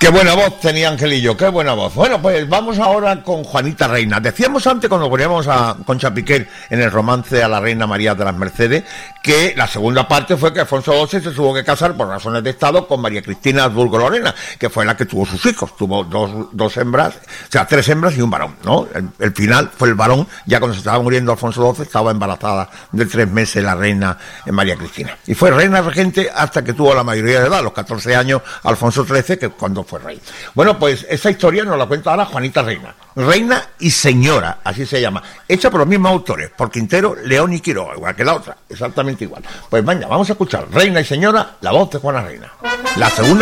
Qué buena voz tenía Angelillo, qué buena voz. Bueno, pues vamos ahora con Juanita Reina. Decíamos antes, cuando poníamos a Concha Piquer en el romance a la Reina María de las Mercedes, que la segunda parte fue que Alfonso XII se tuvo que casar por razones de Estado con María Cristina Habsburgo Lorena, que fue la que tuvo sus hijos. Tuvo dos hembras, o sea, 3 hembras y un varón, ¿no? El final fue el varón, ya cuando se estaba muriendo Alfonso XII, estaba embarazada de 3 meses la reina María Cristina. Y fue reina regente hasta que tuvo la mayoría de edad, a los 14 años, Alfonso XIII, que cuando fue rey. Bueno, pues esa historia nos la cuenta ahora Juanita Reina. Reina y señora, así se llama. Hecha por los mismos autores, por Quintero, León y Quiroga, igual que la otra, exactamente igual. Pues venga, vamos a escuchar Reina y señora, la voz de Juana Reina. La segunda